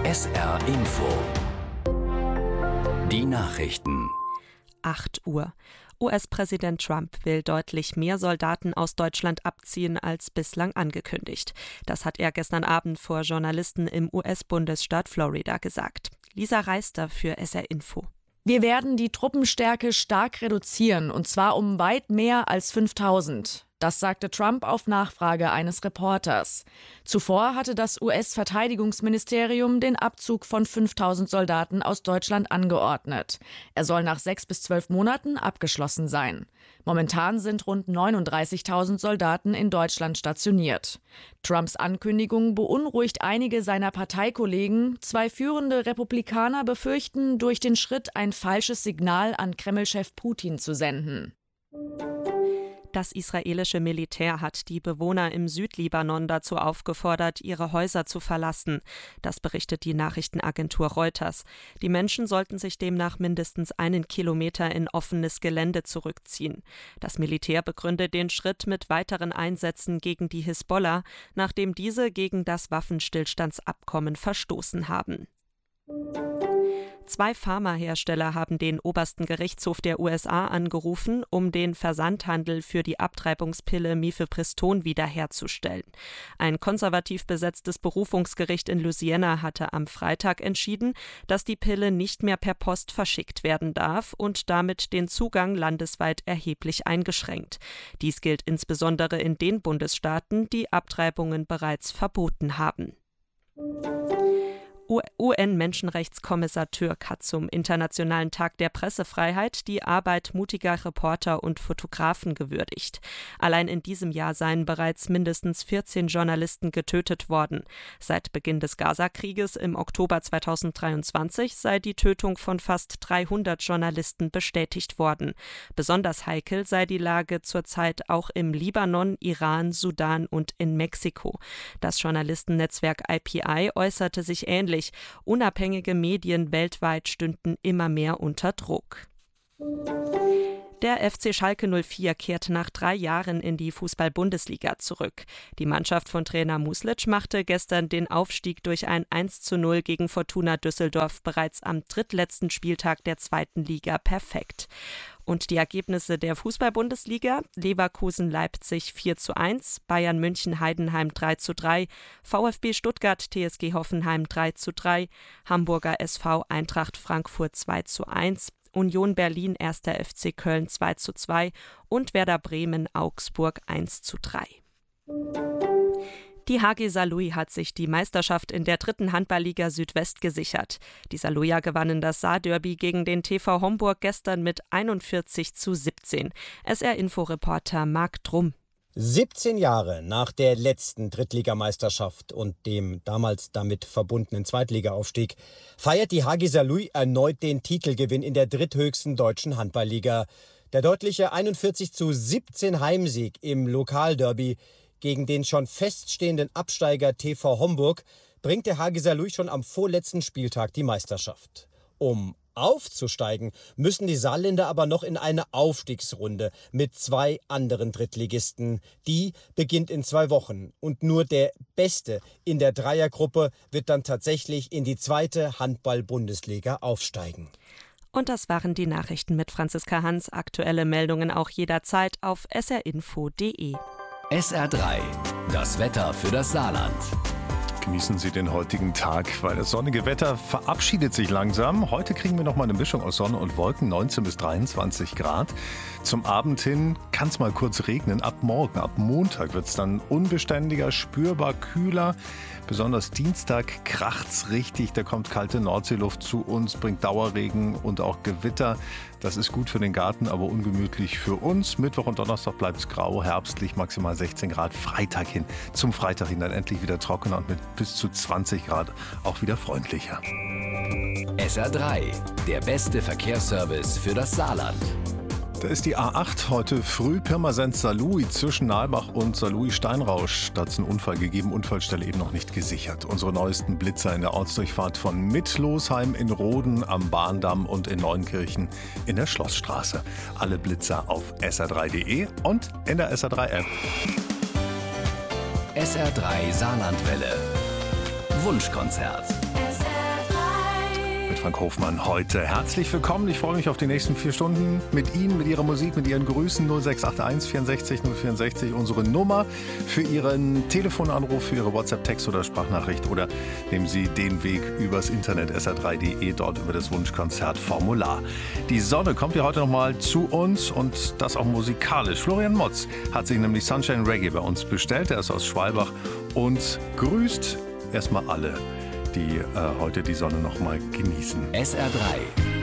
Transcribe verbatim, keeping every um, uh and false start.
S R Info. Die Nachrichten. acht Uhr. U S-Präsident Trump will deutlich mehr Soldaten aus Deutschland abziehen als bislang angekündigt. Das hat er gestern Abend vor Journalisten im U S-Bundesstaat Florida gesagt. Lisa Reister für S R Info. Wir werden die Truppenstärke stark reduzieren, und zwar um weit mehr als fünftausend. Das sagte Trump auf Nachfrage eines Reporters. Zuvor hatte das U S-Verteidigungsministerium den Abzug von fünftausend Soldaten aus Deutschland angeordnet. Er soll nach sechs bis zwölf Monaten abgeschlossen sein. Momentan sind rund neununddreißigtausend Soldaten in Deutschland stationiert. Trumps Ankündigung beunruhigt einige seiner Parteikollegen. Zwei führende Republikaner befürchten, durch den Schritt ein falsches Signal an Kreml-Chef Putin zu senden. Das israelische Militär hat die Bewohner im Südlibanon dazu aufgefordert, ihre Häuser zu verlassen. Das berichtet die Nachrichtenagentur Reuters. Die Menschen sollten sich demnach mindestens einen Kilometer in offenes Gelände zurückziehen. Das Militär begründet den Schritt mit weiteren Einsätzen gegen die Hisbollah, nachdem diese gegen das Waffenstillstandsabkommen verstoßen haben. Zwei Pharmahersteller haben den obersten Gerichtshof der U S A angerufen, um den Versandhandel für die Abtreibungspille Mifepriston wiederherzustellen. Ein konservativ besetztes Berufungsgericht in Louisiana hatte am Freitag entschieden, dass die Pille nicht mehr per Post verschickt werden darf und damit den Zugang landesweit erheblich eingeschränkt. Dies gilt insbesondere in den Bundesstaaten, die Abtreibungen bereits verboten haben. U N-Menschenrechtskommissar Türk hat zum Internationalen Tag der Pressefreiheit die Arbeit mutiger Reporter und Fotografen gewürdigt. Allein in diesem Jahr seien bereits mindestens vierzehn Journalisten getötet worden. Seit Beginn des Gaza-Krieges im Oktober zweitausenddreiundzwanzig sei die Tötung von fast dreihundert Journalisten bestätigt worden. Besonders heikel sei die Lage zurzeit auch im Libanon, Iran, Sudan und in Mexiko. Das Journalistennetzwerk I P I äußerte sich ähnlich. Unabhängige Medien weltweit stünden immer mehr unter Druck. Der F C Schalke null vier kehrt nach drei Jahren in die Fußball-Bundesliga zurück. Die Mannschaft von Trainer Muslic machte gestern den Aufstieg durch ein eins zu null gegen Fortuna Düsseldorf bereits am drittletzten Spieltag der zweiten Liga perfekt. Und die Ergebnisse der Fußball-Bundesliga: Leverkusen-Leipzig vier zu eins, Bayern München-Heidenheim drei zu drei, VfB Stuttgart T S G Hoffenheim drei zu drei, Hamburger S V Eintracht Frankfurt zwei zu eins, Union Berlin erster F C Köln zwei zu zwei und Werder Bremen Augsburg eins zu drei. Die H G Saarlouis hat sich die Meisterschaft in der dritten Handballliga Südwest gesichert. Die Saarlouier gewannen das Saarderby gegen den T V Homburg gestern mit einundvierzig zu siebzehn. S R-Info-Reporter Marc Drum. siebzehn Jahre nach der letzten Drittligameisterschaft und dem damals damit verbundenen Zweitligaaufstieg feiert die H G Saarlouis erneut den Titelgewinn in der dritthöchsten deutschen Handballliga. Der deutliche einundvierzig zu siebzehn Heimsieg im Lokalderby gegen den schon feststehenden Absteiger T V Homburg bringt der H G Saarlouis schon am vorletzten Spieltag die Meisterschaft. Um aufzusteigen, müssen die Saarländer aber noch in eine Aufstiegsrunde mit zwei anderen Drittligisten. Die beginnt in zwei Wochen und nur der Beste in der Dreiergruppe wird dann tatsächlich in die zweite Handball-Bundesliga aufsteigen. Und das waren die Nachrichten mit Franziska Hans. Aktuelle Meldungen auch jederzeit auf s r info punkt d e. S R drei, das Wetter für das Saarland. Genießen Sie den heutigen Tag, weil das sonnige Wetter verabschiedet sich langsam. Heute kriegen wir noch mal eine Mischung aus Sonne und Wolken, neunzehn bis dreiundzwanzig Grad. Zum Abend hin kann es mal kurz regnen. Ab morgen, ab Montag wird es dann unbeständiger, spürbar kühler. Besonders Dienstag kracht's richtig. Da kommt kalte Nordseeluft zu uns, bringt Dauerregen und auch Gewitter. Das ist gut für den Garten, aber ungemütlich für uns. Mittwoch und Donnerstag bleibt es grau, herbstlich, maximal sechzehn Grad. Freitag hin, zum Freitag hin dann endlich wieder trockener und mit bis zu zwanzig Grad auch wieder freundlicher. S R drei, der beste Verkehrsservice für das Saarland. Da ist die A acht heute früh Pirmasens-Saarlouis zwischen Nalbach und Saarlouis-Steinrausch. Da hat es einen Unfall gegeben, Unfallstelle eben noch nicht gesichert. Unsere neuesten Blitzer in der Ortsdurchfahrt von Mittlosheim in Roden am Bahndamm und in Neunkirchen in der Schlossstraße. Alle Blitzer auf s r drei punkt d e und in der S R drei App. S R drei Saarlandwelle. Wunschkonzert. S R Frank Hofmann heute. Herzlich willkommen. Ich freue mich auf die nächsten vier Stunden mit Ihnen, mit Ihrer Musik, mit Ihren Grüßen. null sechs acht eins vierundsechzig null vierundsechzig, unsere Nummer für Ihren Telefonanruf, für Ihre WhatsApp-Text oder Sprachnachricht. Oder nehmen Sie den Weg übers Internet S R drei punkt de, dort über das Wunschkonzertformular. Die Sonne kommt ja heute nochmal zu uns und das auch musikalisch. Florian Motz hat sich nämlich Sunshine Reggae bei uns bestellt. Er ist aus Schwalbach und grüßt erstmal alle, die äh, heute die Sonne noch mal genießen. S R drei,